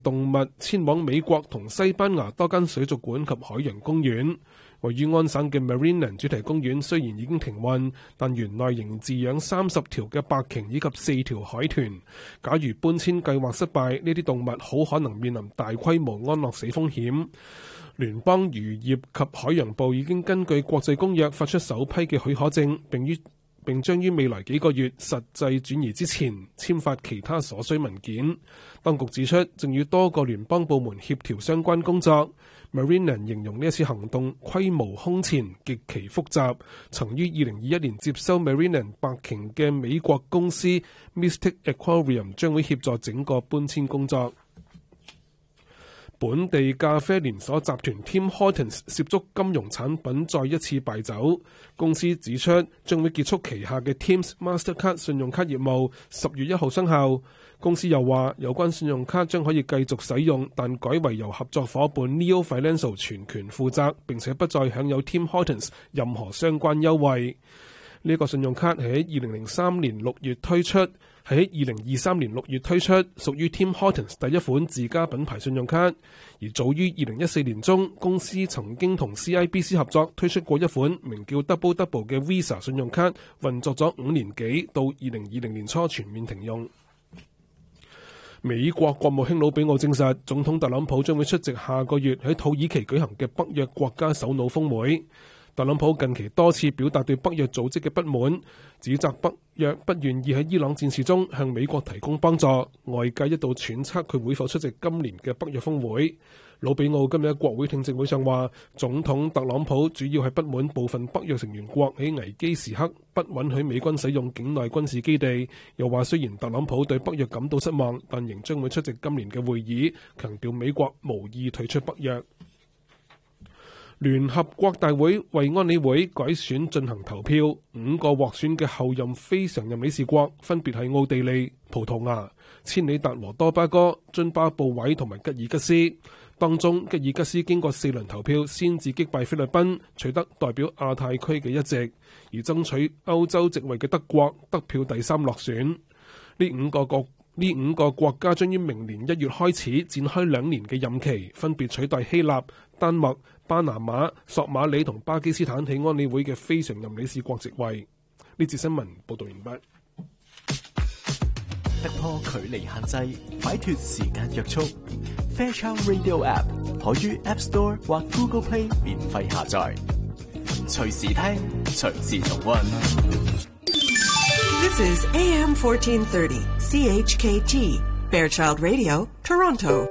動物遷往美國同西班牙多間水族館及海洋公園。位於安省嘅 Marineland 主題公園雖然已經停運，但園內仍飼養30條嘅白鯨以及4條海豚。假如搬遷計劃失敗，呢啲動物好可能面臨大規模安樂死風險。聯邦漁業及海洋部已經根據國際公約發出首批嘅許可證，並將於未來幾個月實際轉移之前簽發其他所需文件。當局指出，正與多個聯邦部門協調相關工作。Marineland 形容呢一次行動規模空前，極其複雜。曾於2021年接收 Marineland 白鯨嘅美國公司 Mystic Aquarium 將會協助整個搬遷工作。本地咖啡連鎖集團 Tim Hortons 涉足金融產品再一次敗走。公司指出將會結束旗下嘅 Tim's Mastercard 信用卡業務，10月1號生效。公司又話有關信用卡將可以繼續使用，但改為由合作夥伴 Neo Financial 全權負責，並且不再享有 Tim Hortons 任何相關優惠。呢個信用卡喺2003年6月推出，喺2023年6月推出，屬於 Tim Hortons 第一款自家品牌信用卡。而早於2014年中，公司曾經同 CIBC 合作推出過一款名叫 Double Double 嘅 Visa 信用卡，運作咗5年幾，到2020年初全面停用。美國國務卿魯比奧證實，總統特朗普將會出席下個月喺土耳其舉行嘅北約國家首腦峰會。特朗普近期多次表達對北約組織嘅不滿，指責北約不願意喺伊朗戰事中向美國提供幫助。外界一度揣測佢會否出席今年嘅北約峰會。魯比奧今日喺國會聽證會上話，總統特朗普主要係不滿部分北約成員國喺危機時刻不允許美軍使用境內軍事基地。又話雖然特朗普對北約感到失望，但仍將會出席今年嘅會議，強調美國無意退出北約。聯合國大會為安理會改選進行投票，5個獲選嘅候任非常任理事國分別係奧地利、葡萄牙、千里達和多巴哥、津巴布韋同埋吉爾吉斯。當中吉爾吉斯經過4輪投票先至擊敗菲律賓，取得代表亞太區嘅一席，而爭取歐洲席位嘅德國得票第3落選。呢五個國家將於明年1月開始展開2年嘅任期，分別取代希臘、丹麥、巴拿馬、索馬里同巴基斯坦喺安理會嘅非常任理事國席位。呢節新聞報道完畢。 突破距離限制，擺脫時間約束。Fairchild Radio App 可於 App Store 或 Google Play 免費下載，隨時聽，隨時重溫。 This is AM 1430 CHKT Fairchild Radio, Toronto.